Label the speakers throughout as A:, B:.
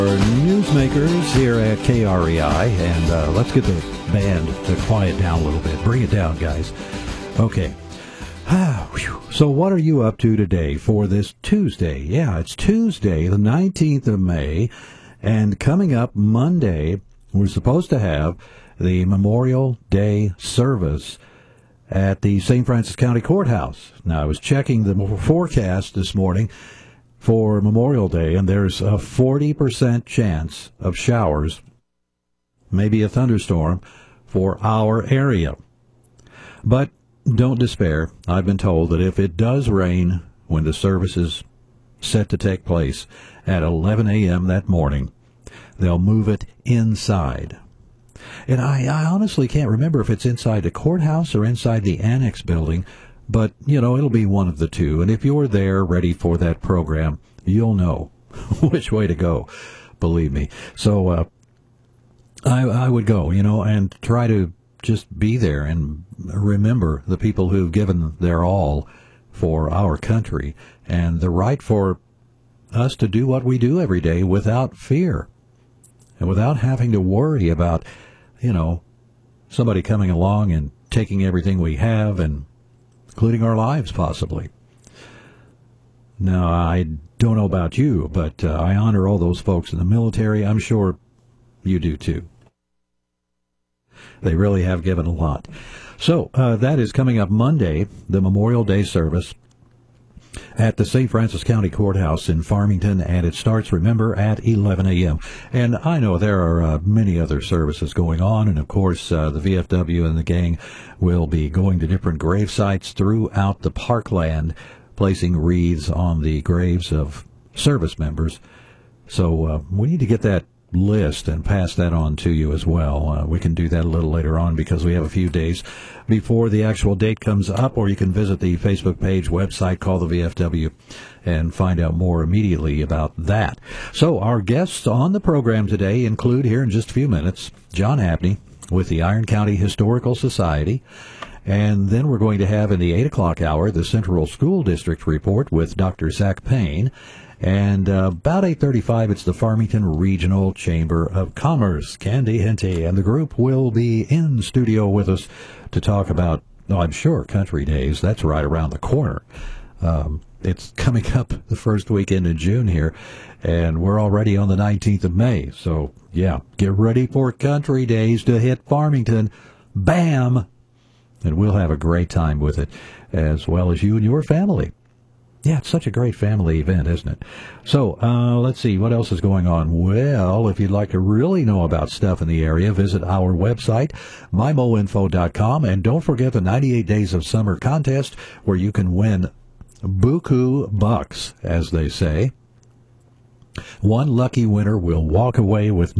A: Newsmakers here at KREI, and let's get the band to quiet down a little bit. Bring it down, guys. Okay. So what are you up to today for this Tuesday? Yeah, it's Tuesday, the 19th of May, and coming up Monday, we're supposed to have the Memorial Day service at the St. Francis County Courthouse. Now, I was checking the forecast this morning for Memorial Day, and there's a 40% chance of showers, maybe a thunderstorm, for our area. But don't despair. I've been told that if it does rain when the service is set to take place at 11 a.m. that morning, they'll move it inside. And I honestly can't remember if it's inside the courthouse or inside the annex building, but, it'll be one of the two. And if you're there ready for that program, you'll know which way to go, believe me. So I would go, and try to just be there and remember the people who've given their all for our country and the right for us to do what we do every day without fear and without having to worry about, somebody coming along and taking everything we have and including our lives, possibly. Now, I don't know about you, but I honor all those folks in the military. I'm sure you do, too. They really have given a lot. So, that is coming up Monday, the Memorial Day service at the St. Francis County Courthouse in Farmington, and it starts, remember, at 11 a.m. And I know there are many other services going on, and of course the VFW and the gang will be going to different grave sites throughout the parkland, placing wreaths on the graves of service members. So we need to get that list and pass that on to you as well. We can do that a little later on because we have a few days before the actual date comes up, or you can visit the Facebook page, website, call the VFW, and find out more immediately about that. So our guests on the program today include, here in just a few minutes, John Abney with the Iron County Historical Society. And then we're going to have in the 8 o'clock hour the Central School District Report with Dr. Zach Payne. And about 8:35, it's the Farmington Regional Chamber of Commerce. Candy Henty and the group will be in studio with us to talk about, I'm sure, Country Days. That's right around the corner. It's coming up the first weekend in June here, and we're already on the 19th of May. So, yeah, get ready for Country Days to hit Farmington. Bam! And we'll have a great time with it, as well as you and your family. Yeah, it's such a great family event, isn't it? So, let's see, what else is going on? Well, if you'd like to really know about stuff in the area, visit our website, mymoinfo.com, and don't forget the 98 Days of Summer contest, where you can win buku bucks, as they say. One lucky winner will walk away with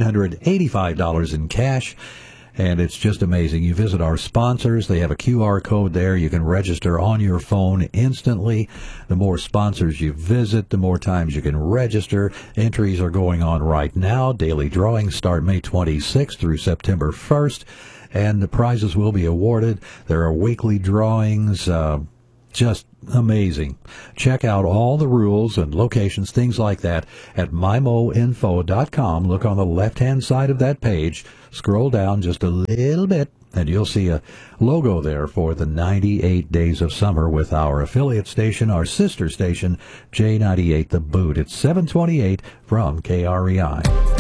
A: $985 in cash. And it's just amazing. You visit our sponsors. They have a QR code there. You can register on your phone instantly. The more sponsors you visit, the more times you can register. Entries are going on right now. Daily drawings start May 26th through September 1st. And the prizes will be awarded. There are weekly drawings. Just amazing. Check out all the rules and locations, things like that, at mymoinfo.com. Look on the left-hand side of that page. Scroll down just a little bit, and you'll see a logo there for the 98 Days of Summer with our affiliate station, our sister station, J98 The Boot. It's 728 from KREI.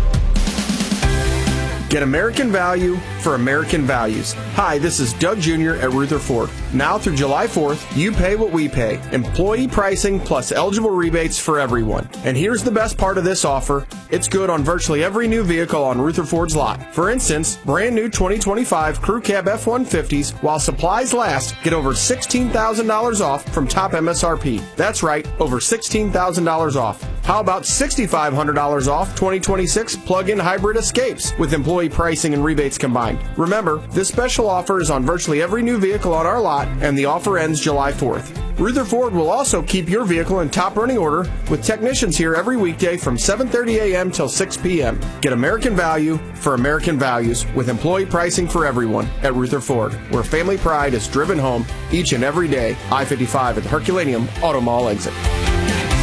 B: Get American value for American values. Hi, this is Doug Jr. at Ruther Ford. Now through July 4th, you pay what we pay. Employee pricing plus eligible rebates for everyone. And here's the best part of this offer. It's good on virtually every new vehicle on Ruther Ford's lot. For instance, brand new 2025 Crew Cab F-150s, while supplies last, get over $16,000 off from top MSRP. That's right, over $16,000 off. How about $6,500 off 2026 plug-in hybrid Escapes with employee pricing and rebates combined? Remember, this special offer is on virtually every new vehicle on our lot, and the offer ends July 4th. Ruther Ford will also keep your vehicle in top running order with technicians here every weekday from 7:30 a.m. till 6 p.m. Get American value for American values with employee pricing for everyone at Ruther Ford, where family pride is driven home each and every day. I-55 at the Herculaneum Auto Mall exit.